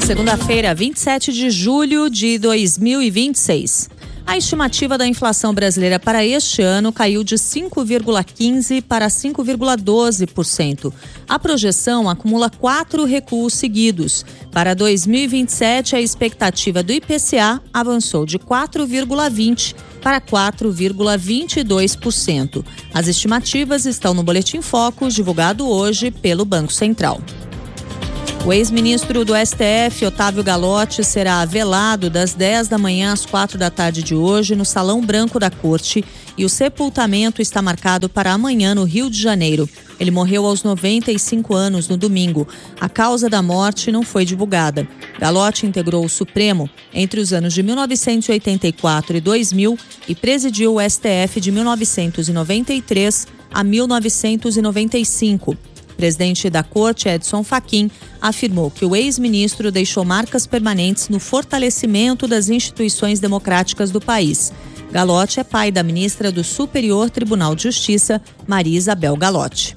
Segunda-feira, 27 de julho de 2026. A estimativa da inflação brasileira para este ano caiu de 5,15% para 5,12%. A projeção acumula 4 recuos seguidos. Para 2027, a expectativa do IPCA avançou de 4,20% para 4,22%. As estimativas estão no Boletim Focus, divulgado hoje pelo Banco Central. O ex-ministro do STF, Otávio Galotti, será velado das 10 da manhã às 4 da tarde de hoje no Salão Branco da Corte e o sepultamento está marcado para amanhã no Rio de Janeiro. Ele morreu aos 95 anos no domingo. A causa da morte não foi divulgada. Galotti integrou o Supremo entre os anos de 1984 e 2000 e presidiu o STF de 1993 a 1995. O presidente da Corte, Edson Fachin, afirmou que o ex-ministro deixou marcas permanentes no fortalecimento das instituições democráticas do país. Galotti é pai da ministra do Superior Tribunal de Justiça, Maria Isabel Galotti.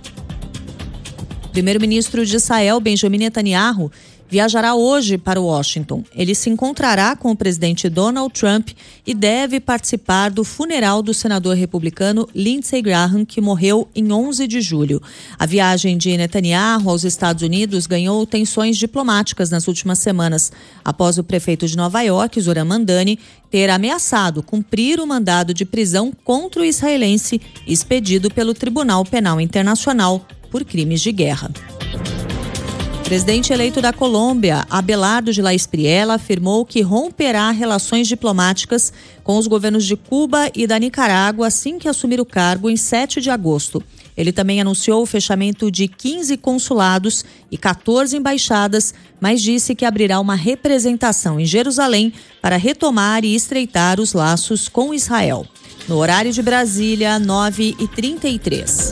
O primeiro-ministro de Israel, Benjamin Netanyahu, viajará hoje para Washington. Ele se encontrará com o presidente Donald Trump e deve participar do funeral do senador republicano Lindsey Graham, que morreu em 11 de julho. A viagem de Netanyahu aos Estados Unidos ganhou tensões diplomáticas nas últimas semanas, após o prefeito de Nova York, Zoran Mandani, ter ameaçado cumprir o mandado de prisão contra o israelense expedido pelo Tribunal Penal Internacional por crimes de guerra. O presidente eleito da Colômbia, Abelardo de la Espriella, afirmou que romperá relações diplomáticas com os governos de Cuba e da Nicarágua assim que assumir o cargo em 7 de agosto. Ele também anunciou o fechamento de 15 consulados e 14 embaixadas, mas disse que abrirá uma representação em Jerusalém para retomar e estreitar os laços com Israel. No horário de Brasília, 9h33.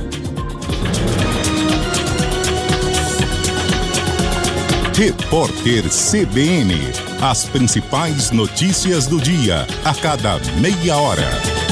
Repórter CBN. As principais notícias do dia, a cada meia hora.